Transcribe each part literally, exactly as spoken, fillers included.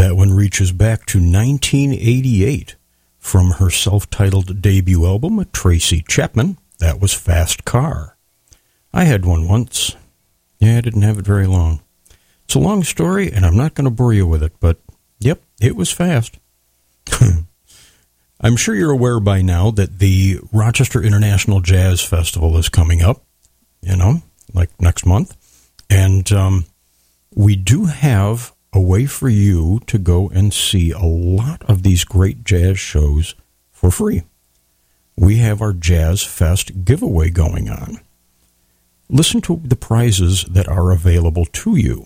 That one reaches back to nineteen eighty-eight from her self-titled debut album, Tracy Chapman. That was Fast Car. I had one once. Yeah, I didn't have it very long. It's a long story, and I'm not going to bore you with it, but yep, it was fast. I'm sure you're aware by now that the Rochester International Jazz Festival is coming up, you know, like next month. And um, we do have a way for you to go and see a lot of these great jazz shows for free. We have our Jazz Fest giveaway going on. Listen to the prizes that are available to you.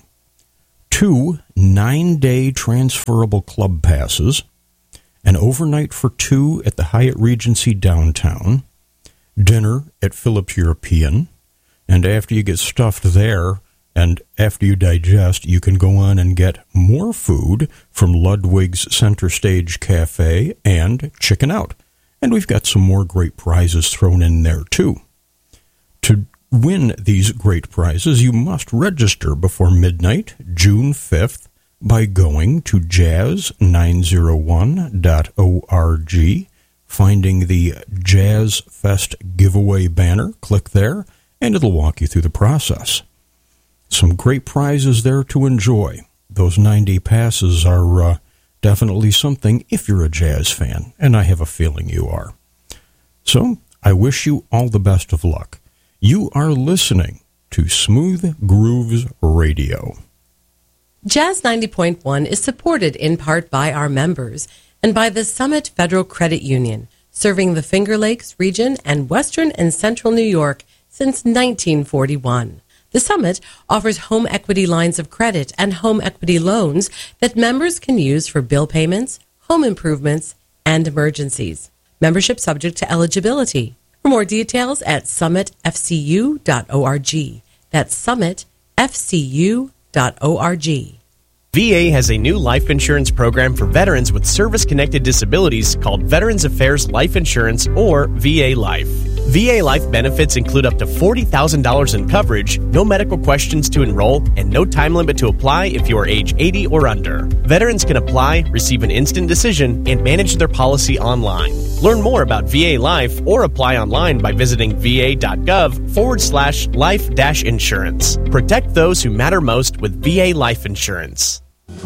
Two nine-day transferable club passes, an overnight for two at the Hyatt Regency downtown, dinner at Phillips European, and after you get stuffed there, and after you digest, you can go on and get more food from Ludwig's Center Stage Cafe and Chicken Out. And we've got some more great prizes thrown in there, too. To win these great prizes, you must register before midnight, June fifth, by going to jazz nine oh one dot org, finding the Jazz Fest giveaway banner, click there, and it'll walk you through the process. Some great prizes there to enjoy. Those nine-day passes are uh, definitely something if you're a jazz fan, and I have a feeling you are. So, I wish you all the best of luck. You are listening to Smooth Grooves Radio. Jazz ninety point one is supported in part by our members and by the Summit Federal Credit Union, serving the Finger Lakes region and western and central New York since nineteen forty-one. The Summit offers home equity lines of credit and home equity loans that members can use for bill payments, home improvements, and emergencies. Membership subject to eligibility. For more details at summit f c u dot org. That's summit f c u dot org. V A has a new life insurance program for veterans with service-connected disabilities called Veterans Affairs Life Insurance, or V A Life. V A Life benefits include up to forty thousand dollars in coverage, no medical questions to enroll, and no time limit to apply if you are age eighty or under. Veterans can apply, receive an instant decision, and manage their policy online. Learn more about V A Life or apply online by visiting va.gov forward slash life dash insurance. Protect those who matter most with V A Life Insurance.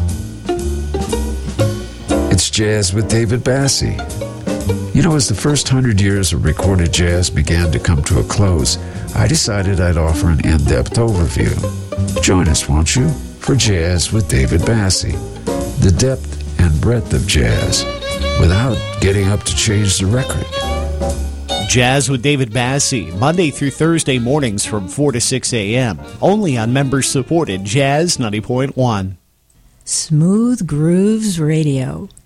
It's Jazz with David Bassie. You know, as the first hundred years of recorded jazz began to come to a close, I decided I'd offer an in-depth overview. Join us, won't you, for Jazz with David Bassie, the depth and breadth of jazz, without getting up to change the record. Jazz with David Bassie, Monday through Thursday mornings from four to six a.m., only on members-supported Jazz ninety point one. Smooth Grooves Radio.